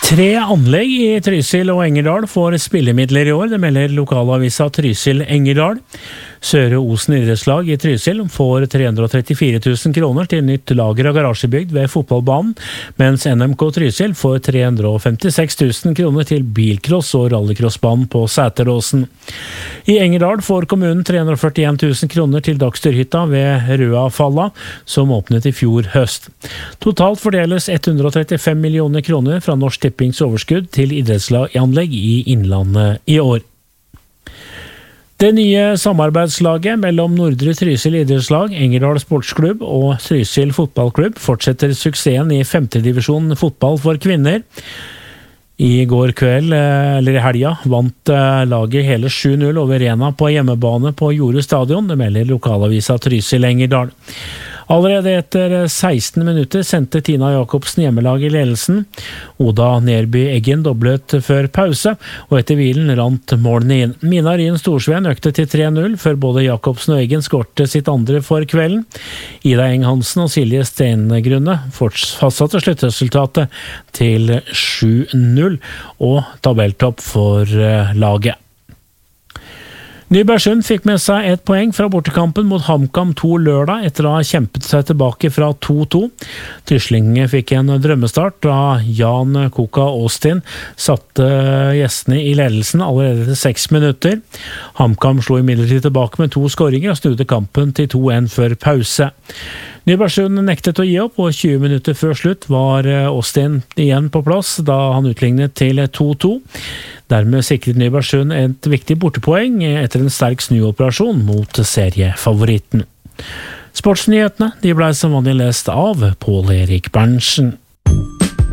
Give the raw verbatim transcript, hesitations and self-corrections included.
Tre anlegg i Trysil og Engerdal får spillemidler i år, det melder lokalavisa Trysil Engerdal. Søre Osen idrettslag i Trysil får tre hundre og trettifire tusen kroner til nytt lager av garasjebygd ved fotballbanen, mens N M K Trysil får tre hundre og femtiseks tusen kroner til bilcross og rallycrossbanen på Sæteråsen. I Engerdal får kommunen tre hundre og førtien tusen kroner til Dagsdyrhytta ved Røafalla, som åpnet i fjor høst. Totalt fordeles ett hundre og trettifem millioner kroner fra Norsk Tippings overskudd til idrettsanlegg i Innlandet i år. Det nye samarbeidslaget mellom Nordre Trysil idrettslag, Engerdal sportsklubb og Trysil fotballklubb fortsetter suksessen i femte divisjon fotball for kvinner. I går kveld, eller i helga, vant laget hele sju null over Rena på hjemmebane på Jorud stadion, det melder lokalavisa Trysil Engerdal. Allerede etter seksten minutter sendte Tina Jakobsen hjemmelag i ledelsen. Oda Nerby Eggen doblet før pause, og etter hvilen rant målene inn. Mina Rien Storsveen økte til tre null, før både Jakobsen og Eggen skårte sitt andre for kvelden. Ida Eng Hansen og Silje Stengrunne fastsatte sluttresultatet til sju null, og tabelltopp for laget. Nybergsund fikk med seg et poeng fra bortekampen mot HamKam to lørdag etter å ha kjempet seg tilbake fra to to. Tryslingene fikk en drømmestart da Jan Koka Austin satte gjestene i ledelsen allerede til seks minutter. HamKam slo imidlertid tilbake med to skåringer og snudde kampen til to en før pause. Nybergsund nektet å gi opp, og tjue minutter før slutt var Austin igjen på plass da han utlignet til to to. Dermed sikret Nybergsund et viktig bortepoeng etter en sterk snuoperasjon mot seriefavoritten. Sportsnyhetene de ble som vanlig lest av Pål Erik Berntsen.